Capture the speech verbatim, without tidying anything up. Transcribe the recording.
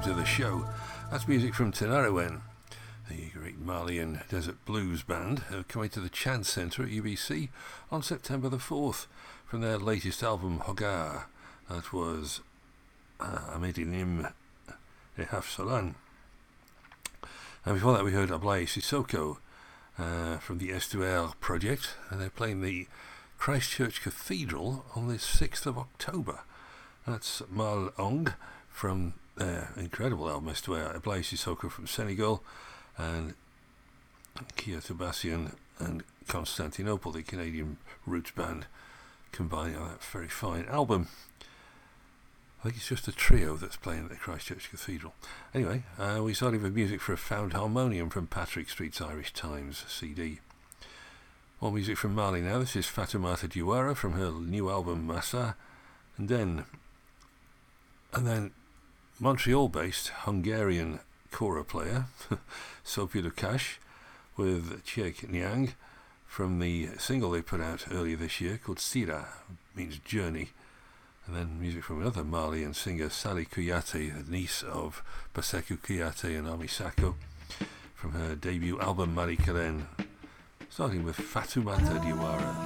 welcome to the show. That's music from Tinariwen, the great Malian desert blues band, who are coming to the Chance Centre at U B C on September the fourth from their latest album, Hogar. That was uh, Amedinim Ehaf Solan. And before that we heard Ablaye Sissoko uh, from the Estuaire project, and they're playing the Christchurch Cathedral on the sixth of October. That's Mal Ong from their incredible album Estuaire, Ablaye Sissoko from Senegal, and Kia Tabassian and Constantinople, the Canadian roots band, combining on that very fine album. I think it's just a trio that's playing at the Christchurch Cathedral. Anyway, uh, we started with music for a found harmonium from Patrick Street's Irish Times C D. More music from Mali now. This is Fatoumata Diawara from her new album Massa, and then and then Montreal-based Hungarian kora player Sophie Lukash with Chek Nyang from the single they put out earlier this year called Sira, means journey. And then music from another Malian singer, Sally Kouyaté, the niece of Basekou Kouyaté and Ami Sako, from her debut album Marie Karen, starting with Fatoumata Diawara.